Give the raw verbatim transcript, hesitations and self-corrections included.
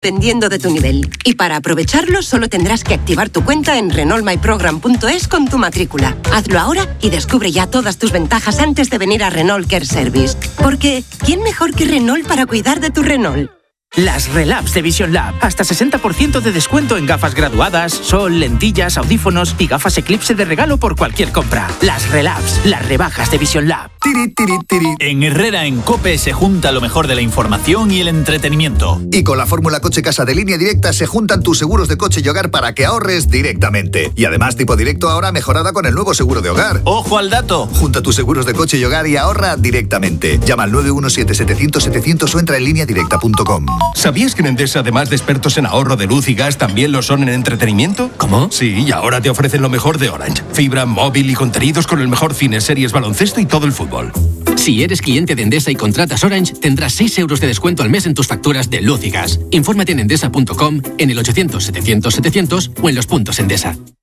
dependiendo de tu nivel. Y para aprovecharlo, solo tendrás que activar tu cuenta en Renault My Program punto es con tu matrícula. Hazlo ahora y descubre ya todas tus ventajas antes de venir a Renault Care Service. Porque, ¿quién mejor que Renault para cuidar de tu Renault? Las Relabs de Vision Lab. Hasta sesenta por ciento de descuento en gafas graduadas, sol, lentillas, audífonos y gafas Eclipse de regalo por cualquier compra. Las Relabs, las rebajas de Vision Lab. Tiri, tiri, tiri. En Herrera en COPE se junta lo mejor de la información y el entretenimiento. Y con la fórmula Coche Casa de Línea Directa se juntan tus seguros de coche y hogar para que ahorres directamente. Y además tipo directo ahora mejorada con el nuevo seguro de hogar. ¡Ojo al dato! Junta tus seguros de coche y hogar y ahorra directamente. Llama al nueve uno siete, setecientos, setecientos o entra en línea directa punto com. ¿Sabías que en Endesa, además de expertos en ahorro de luz y gas, también lo son en entretenimiento? ¿Cómo? Sí, y ahora te ofrecen lo mejor de Orange. Fibra, móvil y contenidos con el mejor cine, series, baloncesto y todo el fútbol. Si eres cliente de Endesa y contratas Orange, tendrás seis euros de descuento al mes en tus facturas de luz y gas. Infórmate en endesa punto com, en el ochocientos, setecientos, setecientos o en los puntos Endesa.